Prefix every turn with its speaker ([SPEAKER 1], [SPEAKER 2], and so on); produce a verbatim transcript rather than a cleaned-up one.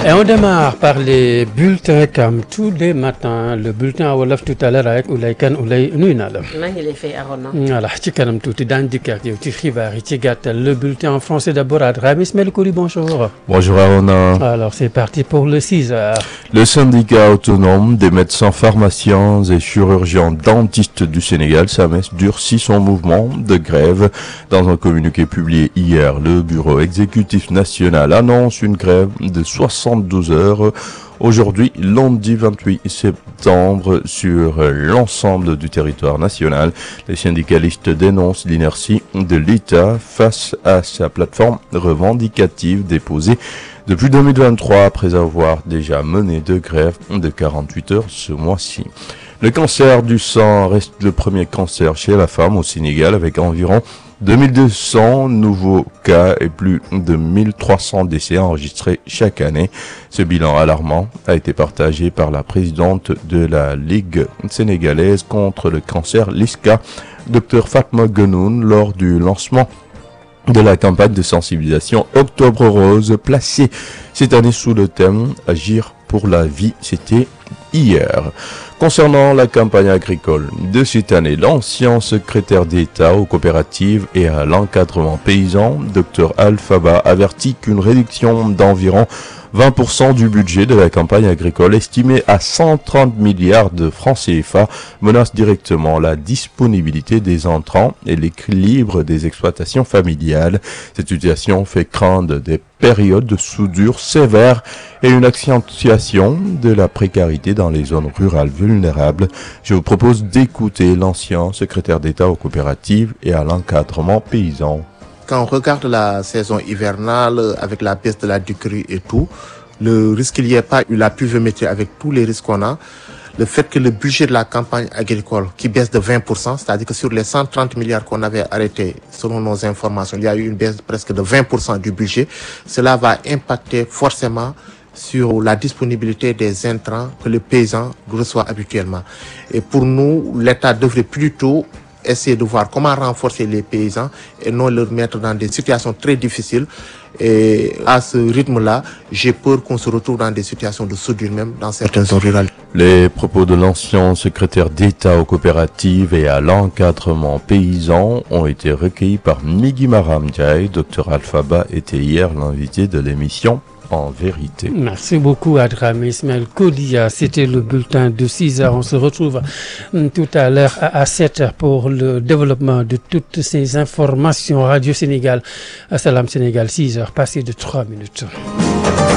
[SPEAKER 1] Et on démarre par les bulletins comme tous les matins. Le bulletin à wolof tout à l'heure avec Oulay Kane. Oulay nuyu naa la.
[SPEAKER 2] maa ngi lay fay Arona.
[SPEAKER 1] Voilà ci kanam tuuti daañu dikk ak yow ci xibaar yi ci gàttal. Le bulletin en français d'abord à Dramé Ismaël Kouli, bonjour.
[SPEAKER 3] Bonjour Arona.
[SPEAKER 1] Alors c'est parti pour le six heures.
[SPEAKER 3] Le syndicat autonome des médecins pharmaciens et chirurgiens dentistes du Sénégal, S A M E S, durcit son mouvement de grève. Dans un communiqué publié hier, le bureau exécutif national annonce une grève de soixante-douze heures aujourd'hui, lundi vingt-huit septembre, sur l'ensemble du territoire national. Les syndicalistes dénoncent l'inertie de l'État face à sa plateforme revendicative déposée depuis deux mille vingt-trois, après avoir déjà mené deux grèves de quarante-huit heures ce mois-ci. Le cancer du sang reste le premier cancer chez la femme au Sénégal, avec environ deux mille deux cents nouveaux cas et plus de mille trois cents décès enregistrés chaque année. Ce bilan alarmant a été partagé par la présidente de la Ligue sénégalaise contre le cancer, l'I S C A, Dr Fatma Guenoune, lors du lancement de la campagne de sensibilisation Octobre Rose, placée cette année sous le thème « Agir pour la vie ». C'était hier. Concernant la campagne agricole de cette année, l'ancien secrétaire d'État aux coopératives et à l'encadrement paysan, Dr Alphaba, avertit qu'une réduction d'environ vingt pour cent du budget de la campagne agricole, estimé à cent trente milliards de francs C F A, menace directement la disponibilité des intrants et l'équilibre des exploitations familiales. Cette situation fait craindre des périodes de soudure sévères et une accentuation de la précarité dans les zones rurales vulnérables. Je vous propose d'écouter l'ancien secrétaire d'État aux coopératives et à l'encadrement paysan.
[SPEAKER 4] Quand on regarde la saison hivernale avec la baisse de la duckerie et tout, le risque qu'il n'y ait pas eu la pluviométrie avec tous les risques qu'on a, le fait que le budget de la campagne agricole qui baisse de vingt pour cent, c'est-à-dire que sur les cent trente milliards qu'on avait arrêtés, selon nos informations, il y a eu une baisse presque de vingt pour cent du budget, cela va impacter forcément sur la disponibilité des intrants que le paysan reçoit habituellement. Et pour nous, l'État devrait plutôt essayer de voir comment renforcer les paysans et non leur mettre dans des situations très difficiles. Et à ce rythme-là, j'ai peur qu'on se retrouve dans des situations de soudure même dans certaines zones rurales.
[SPEAKER 3] Les propos de l'ancien secrétaire d'État aux coopératives et à l'encadrement paysan ont été recueillis par Migui Maram Ndiaye. Dr Alphaba était hier l'invité de l'émission En vérité.
[SPEAKER 1] Merci beaucoup à Dramé Ismaël Kolia. C'était le bulletin de six heures. On se retrouve tout à l'heure à sept heures pour le développement de toutes ces informations. Radio Sénégal, Salam Sénégal, six heures passées de trois minutes.